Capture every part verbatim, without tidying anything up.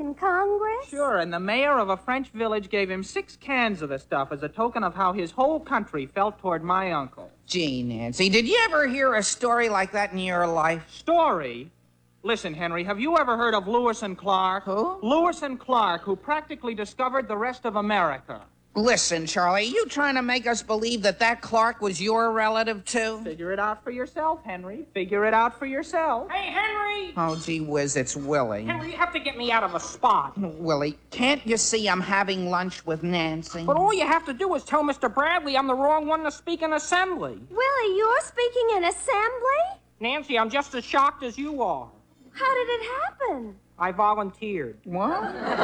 in Congress? Sure, and the mayor of a French village gave him six cans of the stuff as a token of how his whole country felt toward my uncle. Gee, Nancy, did you ever hear a story like that in your life? Story? Listen, Henry, have you ever heard of Lewis and Clark? Who? Lewis and Clark, who practically discovered the rest of America. Listen, Charlie, you trying to make us believe that that Clark was your relative, too? Figure it out for yourself, Henry. Figure it out for yourself. Hey, Henry! Oh, gee whiz, it's Willie. Henry, you have to get me out of a spot. Willie, can't you see I'm having lunch with Nancy? But all you have to do is tell Mister Bradley I'm the wrong one to speak in assembly. Willie, you're speaking in assembly? Nancy, I'm just as shocked as you are. How did it happen? I volunteered. What?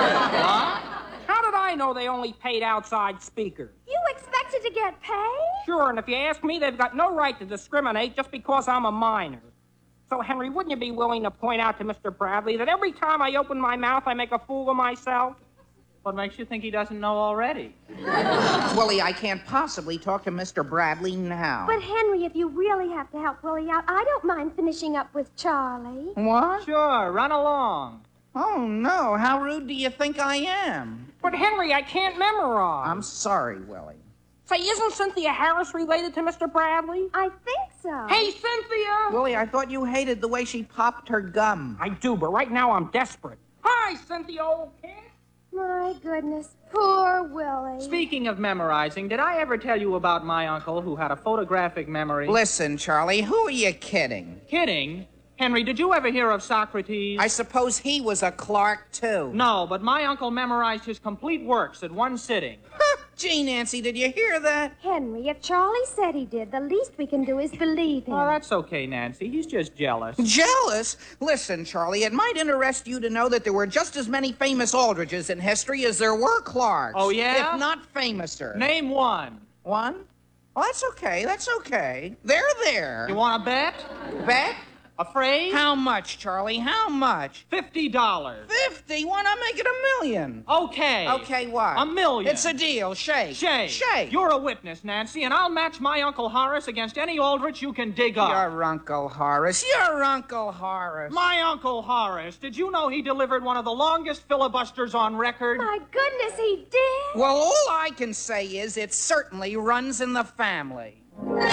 What? How did I know they only paid outside speakers? You expected to get paid? Sure, and if you ask me, they've got no right to discriminate just because I'm a minor. So, Henry, wouldn't you be willing to point out to Mister Bradley that every time I open my mouth, I make a fool of myself? What makes you think he doesn't know already? Willie, I can't possibly talk to Mister Bradley now. But, Henry, if you really have to help Willie out, I don't mind finishing up with Charlie. What? Sure, run along. Oh, no. How rude do you think I am? But, Henry, I can't memorize. I'm sorry, Willie. Say, isn't Cynthia Harris related to Mister Bradley? I think so. Hey, Cynthia! Willie, I thought you hated the way she popped her gum. I do, but right now I'm desperate. Hi, Cynthia, old kid. My goodness, poor Willie. Speaking of memorizing, did I ever tell you about my uncle who had a photographic memory? Listen, Charlie, who are you kidding? Kidding? Henry, did you ever hear of Socrates? I suppose he was a Clark, too. No, but my uncle memorized his complete works at one sitting. Gee, Nancy, did you hear that? Henry, if Charlie said he did, the least we can do is believe him. Oh, that's okay, Nancy. He's just jealous. Jealous? Listen, Charlie, it might interest you to know that there were just as many famous Aldriches in history as there were Clarks. Oh, yeah? If not famouser. Name one. One? Well, that's okay. That's okay. They're there. You want to bet? Bet? Afraid? How much, Charlie? How much? Fifty dollars. Fifty? Why not make it a million? Okay. Okay, what? A million. It's a deal. Shake. Shake. Shake. You're a witness, Nancy, and I'll match my Uncle Horace against any Aldrich you can dig up. Your Uncle Horace. Your Uncle Horace. My Uncle Horace. Did you know he delivered one of the longest filibusters on record? My goodness, he did. Well, all I can say is it certainly runs in the family.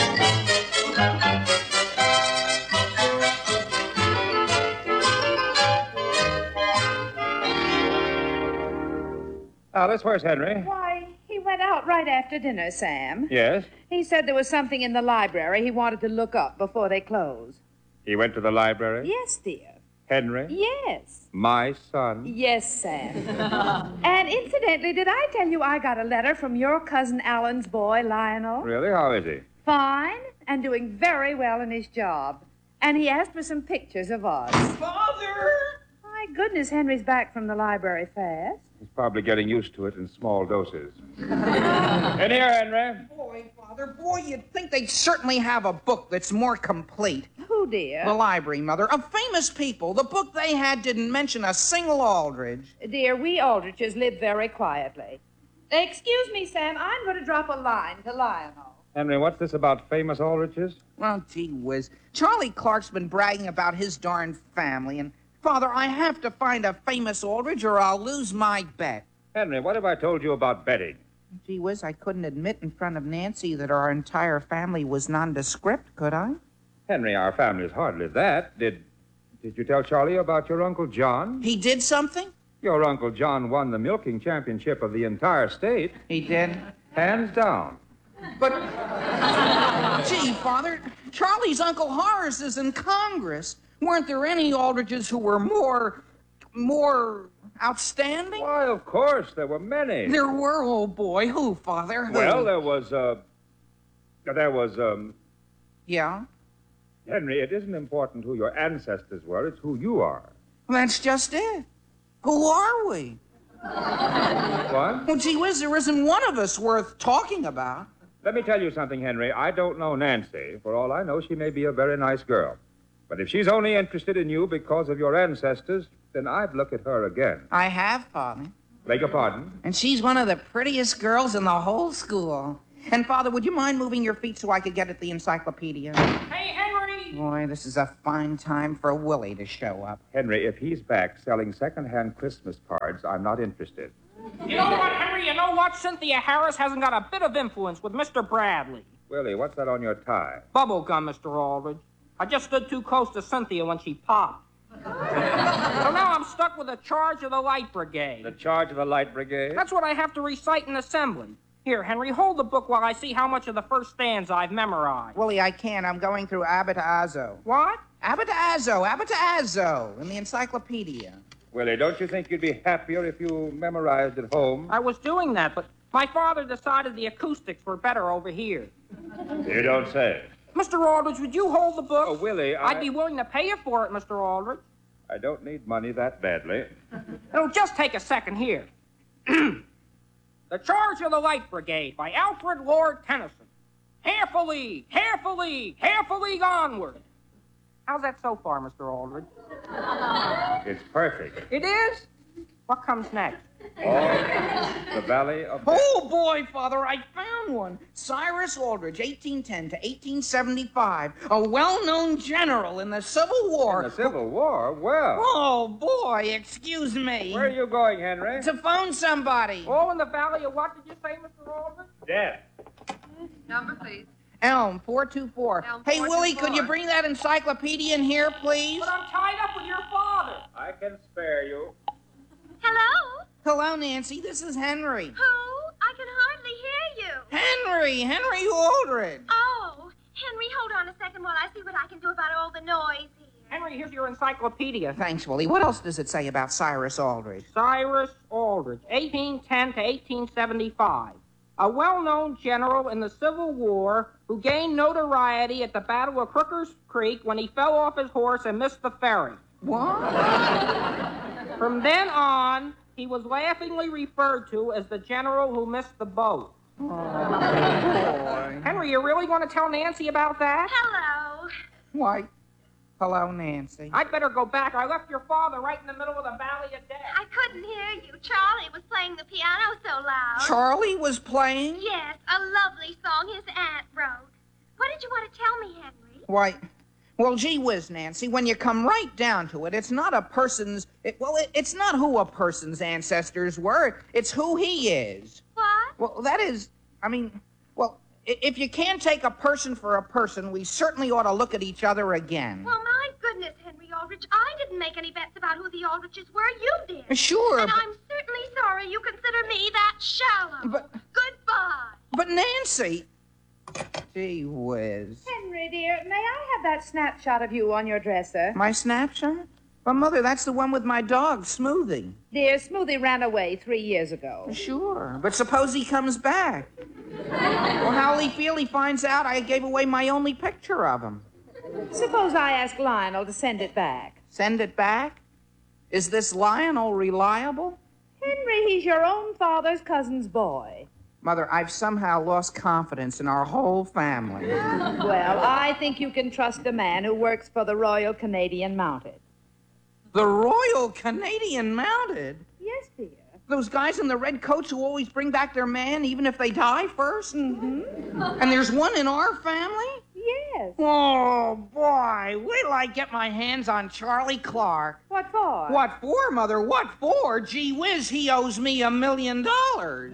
Alice, where's Henry? Why, he went out right after dinner, Sam. Yes? He said there was something in the library he wanted to look up before they close. He went to the library? Yes, dear. Henry? Yes. My son? Yes, Sam. And incidentally, did I tell you I got a letter from your cousin Alan's boy, Lionel? Really? How is he? Fine, and doing very well in his job. And he asked for some pictures of us. Father! My goodness, Henry's back from the library fast. He's probably getting used to it in small doses. In here, Henry. Boy, Father, boy, you'd think they'd certainly have a book that's more complete. Who, dear? The library, Mother, of famous people. The book they had didn't mention a single Aldrich. Dear, we Aldriches live very quietly. Excuse me, Sam, I'm going to drop a line to Lionel. Henry, what's this about famous Aldriches? Well, gee whiz. Charlie Clark's been bragging about his darn family, and, Father, I have to find a famous Aldrich or I'll lose my bet. Henry, what have I told you about betting? Gee whiz, I couldn't admit in front of Nancy that our entire family was nondescript, could I? Henry, our family is hardly that. Did did you tell Charlie about your Uncle John? He did something? Your Uncle John won the milking championship of the entire state. He did? Hands down. But, gee, Father, Charlie's Uncle Horace is in Congress. Weren't there any Aldriches who were more, more outstanding? Why, of course, there were many. There were, oh boy. Who, Father? Who? Well, there was, uh, there was, um... Yeah? Henry, it isn't important who your ancestors were, it's who you are. That's just it. Who are we? What? Well, gee whiz, there isn't one of us worth talking about. Let me tell you something, Henry. I don't know Nancy. For all I know, she may be a very nice girl. But if she's only interested in you because of your ancestors, then I'd look at her again. I have, Father. Beg your pardon? And she's one of the prettiest girls in the whole school. And, Father, would you mind moving your feet so I could get at the encyclopedia? Hey, Henry! Boy, this is a fine time for Willie to show up. Henry, if he's back selling second-hand Christmas cards, I'm not interested. You know what, Henry? You know what? Cynthia Harris hasn't got a bit of influence with Mister Bradley. Willie, what's that on your tie? Bubble gum, Mister Aldrich. I just stood too close to Cynthia when she popped. So now I'm stuck with the charge of the Light Brigade. The charge of the Light Brigade? That's what I have to recite in assembly. Here, Henry, hold the book while I see how much of the first stanza I've memorized. Willie, I can't. I'm going through Abatazo. What? Abatazo, Abatazo, in the encyclopedia. Willie, don't you think you'd be happier if you memorized at home? I was doing that, but my father decided the acoustics were better over here. You don't say. Mister Aldrich, would you hold the book? Oh, Willie, I... I'd be willing to pay you for it, Mister Aldrich. I don't need money that badly. It'll just take a second here. The Charge of the Light Brigade by Alfred Lord Tennyson. Half a league, half a league, half a league onward. How's that so far, Mister Aldrich? It's perfect. It is? What comes next? Oh, the Valley of... Oh, boy, Father, I found one. Cyrus Aldrich, eighteen ten to eighteen seventy-five, a well-known general in the Civil War. In the Civil War? Well... Oh, boy, excuse me. Where are you going, Henry? To phone somebody. Oh, in the Valley of what did you say, Mister Aldrich? Death. Number, please. Elm, four two four. Elm, Hey, four two Willie, four. could you bring that encyclopedia in here, please? But I'm tied up with your father. I can spare you. Hello? Hello, Nancy. This is Henry. Who? I can hardly hear you. Henry, Henry Aldrich. Oh, Henry, hold on a second while I see what I can do about all the noise here. Henry, here's your encyclopedia. Thanks, Willie. What else does it say about Cyrus Aldrich? Cyrus Aldrich, eighteen ten to eighteen seventy-five. A well-known general in the Civil War who gained notoriety at the Battle of Crooker's Creek when he fell off his horse and missed the ferry. What? From then on, he was laughingly referred to as the general who missed the boat. Oh, boy. Henry, you really going to tell Nancy about that? Hello. Why, hello, Nancy. I'd better go back. I left your father right in the middle of the Valley of Death. I couldn't hear you. Charlie was playing the piano so loud. Charlie was playing? Yes, a lovely song his aunt wrote. What did you want to tell me, Henry? Why, well, gee whiz, Nancy, when you come right down to it, it's not a person's, it, well, it, it's not who a person's ancestors were, it's who he is. What? Well, that is, I mean, well, i- if you can't take a person for a person, we certainly ought to look at each other again. Well, my goodness, Henry Aldrich, I didn't make any bets about who the Aldriches were. You did. Sure, And but, I'm certainly sorry you consider me that shallow. But- Goodbye. but Nancy, gee whiz. Henry, dear, may I have that snapshot of you on your dresser? My snapshot? Well, Mother, that's the one with my dog, Smoothie. Dear, Smoothie ran away three years ago. Sure, but suppose he comes back. Well, how'll he feel he finds out I gave away my only picture of him? Suppose I ask Lionel to send it back. Send it back? Is this Lionel reliable? Henry, he's your own father's cousin's boy. Mother, I've somehow lost confidence in our whole family. Well, I think you can trust a man who works for the Royal Canadian Mounted. The Royal Canadian Mounted? Yes, dear. Those guys in the red coats who always bring back their man even if they die first? Mm-hmm. And there's one in our family? Yes. Oh, boy. Wait till I get my hands on Charlie Clark. What for? What for, Mother? What for? Gee whiz, he owes me a million dollars.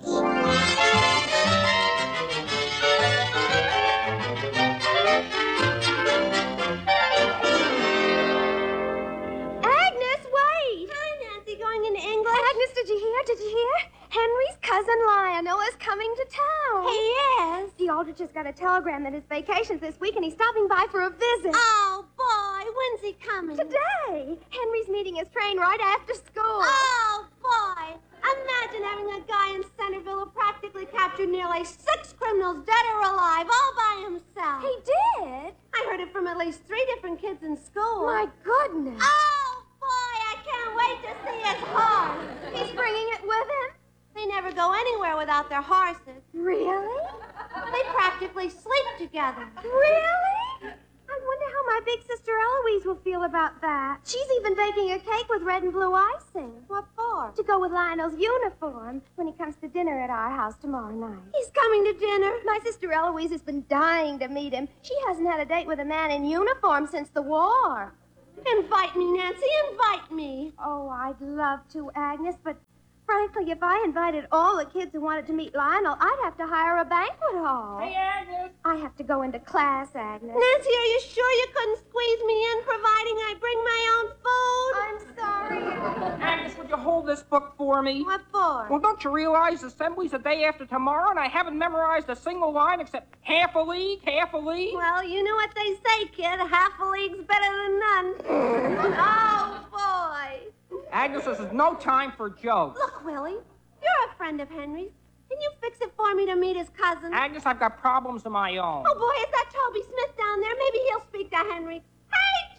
Agnes, wait. Hi, Nancy, going into England. Agnes, did you hear? Did you hear? Henry's cousin Lionel is coming to town. He is? The Aldrich just got a telegram that his vacation's this week and he's stopping by for a visit. Oh, boy. When's he coming? Today. Henry's meeting his train right after school. Oh, boy. Imagine having a guy in Centerville who practically captured nearly six criminals, dead or alive, all by himself. He did? I heard it from at least three different kids in school. My goodness. Oh, boy, I can't wait to see his horse. He's bringing it with him? They never go anywhere without their horses. Really? They practically sleep together. Really? I wonder how my big sister Eloise will feel about that. She's even baking a cake with red and blue icing. What for? for? To go with Lionel's uniform when he comes to dinner at our house tomorrow night. He's coming to dinner? My sister Eloise has been dying to meet him. She hasn't had a date with a man in uniform since the war. Invite me, Nancy, invite me. Oh, I'd love to, Agnes, but frankly, if I invited all the kids who wanted to meet Lionel, I'd have to hire a banquet hall. Hey, Agnes. I have to go into class, Agnes. Nancy, are you sure you couldn't squeeze me in, providing I bring my own food? I'm sorry. Agnes, would you hold this book for me? What for? Well, don't you realize Assembly's the day after tomorrow, and I haven't memorized a single line except half a league, half a league? Well, you know what they say, kid. Half a league's better than none. Oh, boy. Agnes, this is no time for jokes. Look, Willie, you're a friend of Henry's. Can you fix it for me to meet his cousin? Agnes, I've got problems of my own. Oh, boy, is that Toby Smith down there? Maybe he'll speak to Henry. Hey,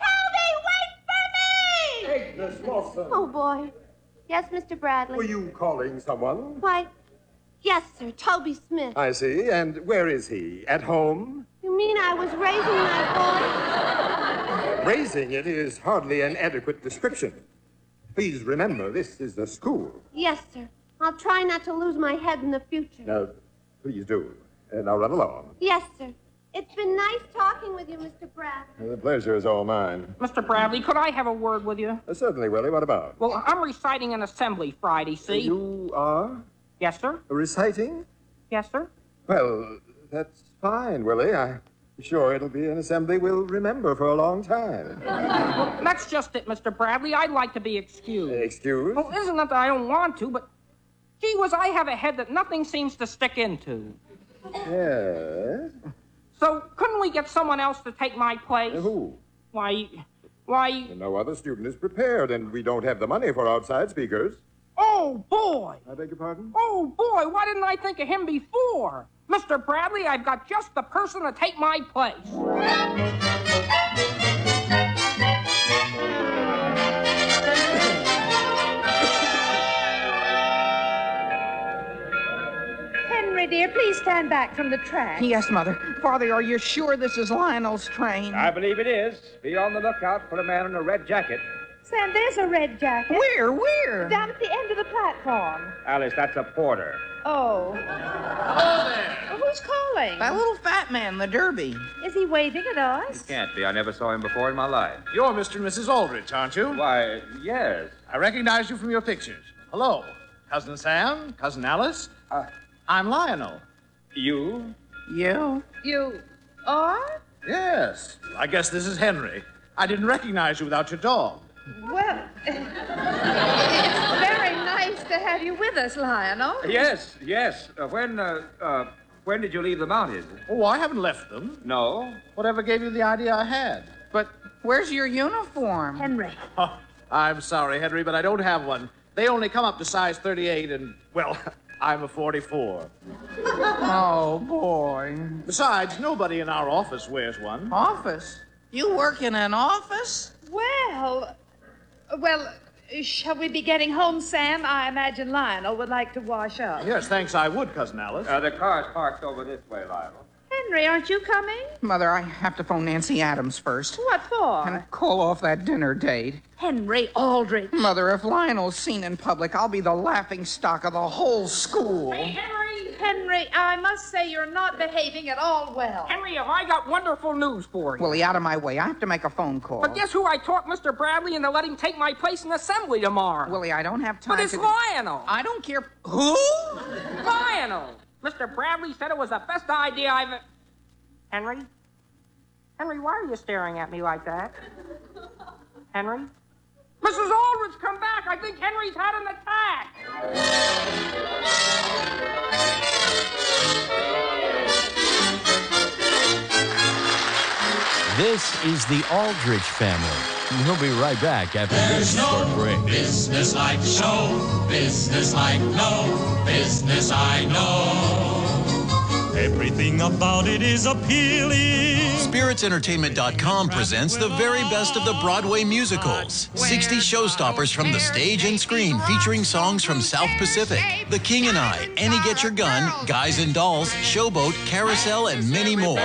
Toby, wait for me! Agnes Lawson. Oh, boy. Yes, Mister Bradley? Were you calling someone? Why, yes, sir, Toby Smith. I see. And where is he? At home? You mean I was raising my boy? Raising it is hardly an adequate description. Please remember, this is a school. Yes, sir. I'll try not to lose my head in the future. Now, please do. Uh, now run along. Yes, sir. It's been nice talking with you, Mister Bradley. The pleasure is all mine. Mister Bradley, could I have a word with you? Uh, certainly, Willie. What about? Well, I'm reciting an assembly Friday, see? You are? Yes, sir. Reciting? Yes, sir. Well, that's fine, Willie. I'm sure it'll be an assembly we'll remember for a long time. Well, that's just it, Mister Bradley. I'd like to be excused. Excuse? Well, isn't it that I don't want to, but gee whiz, I have a head that nothing seems to stick into. Yes? So couldn't we get someone else to take my place? Uh, who? Why, why... No other student is prepared, and we don't have the money for outside speakers. Oh, boy! I beg your pardon? Oh, boy, why didn't I think of him before? Mister Bradley, I've got just the person to take my place. Henry, dear, please stand back from the track. Yes, Mother. Father, are you sure this is Lionel's train? I believe it is. Be on the lookout for a man in a red jacket. Sam, there's a red jacket. Where? Where? Down at the end of the platform. Alice, that's a porter. Oh. Hello there. Well, who's calling? That little fat man, the derby. Is he waving at us? Can't be. I never saw him before in my life. You're Mister and Missus Aldrich, aren't you? Why, yes. I recognize you from your pictures. Hello. Cousin Sam, Cousin Alice. Uh, I'm Lionel. You? You? You are? Yes. I guess this is Henry. I didn't recognize you without your dog. Well, it's very nice to have you with us, Lionel. Yes, yes. Uh, when, uh, uh, when did you leave the mountains? Oh, I haven't left them. No. Whatever gave you the idea I had? But where's your uniform? Henry. Oh, I'm sorry, Henry, but I don't have one. They only come up to size thirty-eight, and, well, I'm a forty-four. Oh, boy. Besides, nobody in our office wears one. Office? You work in an office? Well, well, shall we be getting home, Sam? I imagine Lionel would like to wash up. Yes, thanks, I would, Cousin Alice. Uh, the car's parked over this way, Lionel. Henry, aren't you coming? Mother, I have to phone Nancy Adams first. What for? And call off that dinner date. Henry Aldrich. Mother, if Lionel's seen in public, I'll be the laughing stock of the whole school. Hey, Henry! Henry, I must say you're not behaving at all well. Henry, have I got wonderful news for you. Willie, out of my way. I have to make a phone call. But guess who I talked Mister Bradley into letting take my place in assembly tomorrow? Willie, I don't have time But it's to... Lionel. I don't care... Who? Lionel. Mister Bradley said it was the best idea I've... e- Henry? Henry, why are you staring at me like that? Henry? Missus Aldrich, come back. I think Henry's had an attack. This is the Aldrich family. We'll be right back after this short break. Business like show, business like no, business I know. Everything about it is appealing. Spirits Entertainment dot com presents the very best of the Broadway musicals. sixty showstoppers from the stage and screen featuring songs from South Pacific, The King and I, Annie Get Your Gun, Guys and Dolls, Showboat, Carousel, and many more.